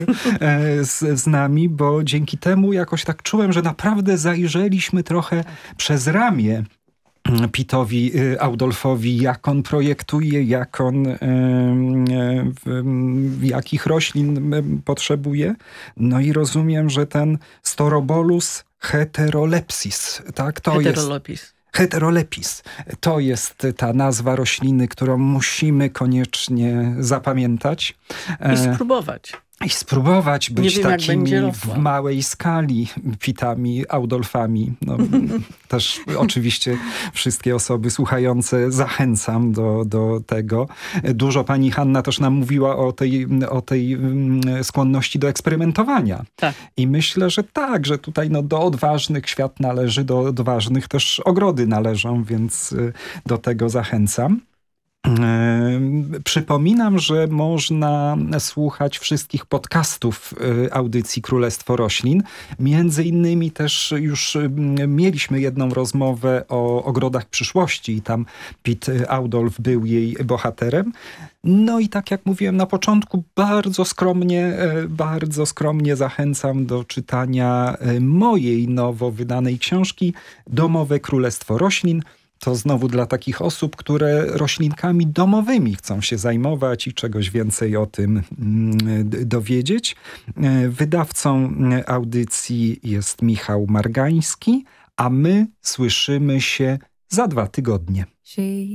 z nami, bo dzięki temu jakoś tak czułem, że naprawdę zajrzeliśmy trochę przez ramię Pitowi Audolfowi, jak on projektuje, jak on jakich roślin potrzebuje. No i rozumiem, że ten Storobolus heterolepis, tak? Heterolepis. To jest ta nazwa rośliny, którą musimy koniecznie zapamiętać. I spróbować być takimi w małej skali Pitami Audolfami. No, też oczywiście wszystkie osoby słuchające zachęcam do tego. Dużo pani Hanna też nam mówiła o tej skłonności do eksperymentowania. Tak. I myślę, że tak, że tutaj do odważnych świat należy, do odważnych też ogrody należą, więc do tego zachęcam. Przypominam, że można słuchać wszystkich podcastów audycji Królestwo Roślin. Między innymi też już mieliśmy jedną rozmowę o ogrodach przyszłości i tam Pitt Audolf był jej bohaterem. No i tak jak mówiłem na początku, bardzo skromnie zachęcam do czytania mojej nowo wydanej książki Domowe Królestwo Roślin. To znowu dla takich osób, które roślinkami domowymi chcą się zajmować i czegoś więcej o tym dowiedzieć. Wydawcą audycji jest Michał Margański, a my słyszymy się za 2 tygodnie.